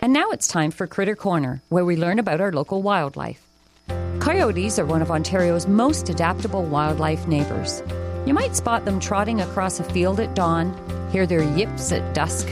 And now it's time for Critter Corner, where we learn about our local wildlife. Coyotes are one of Ontario's most adaptable wildlife neighbours. You might spot them trotting across a field at dawn, hear their yips at dusk,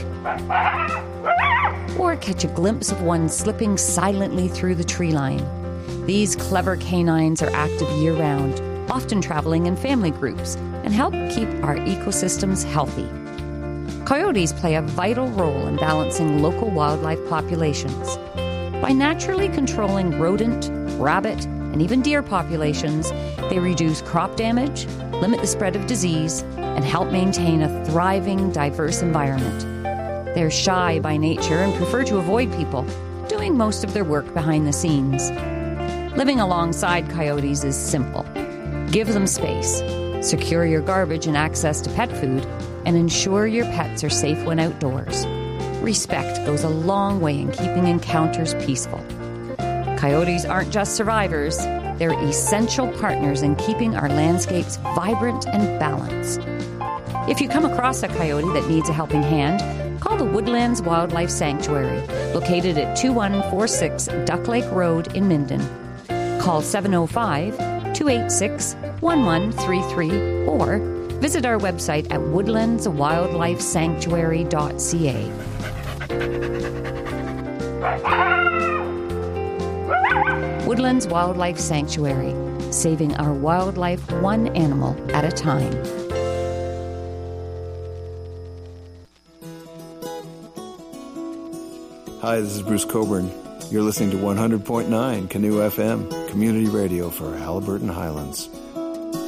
or catch a glimpse of one slipping silently through the tree line. These clever canines are active year-round, often travelling in family groups, and help keep our ecosystems healthy. Coyotes play a vital role in balancing local wildlife populations. By naturally controlling rodent, rabbit, and even deer populations, they reduce crop damage, limit the spread of disease, and help maintain a thriving, diverse environment. They're shy by nature and prefer to avoid people, doing most of their work behind the scenes. Living alongside coyotes is simple. Give them space, secure your garbage and access to pet food, and ensure your pets are safe when outdoors. Respect goes a long way in keeping encounters peaceful. Coyotes aren't just survivors, they're essential partners in keeping our landscapes vibrant and balanced. If you come across a coyote that needs a helping hand, call the Woodlands Wildlife Sanctuary, located at 2146 Duck Lake Road in Minden. Call 705-286-1133 or visit our website at woodlandswildlifesanctuary.ca. Woodlands Wildlife Sanctuary, saving our wildlife one animal at a time. Hi, this is Bruce Coburn. You're listening to 100.9 Canoe FM, community radio for Haliburton Highlands.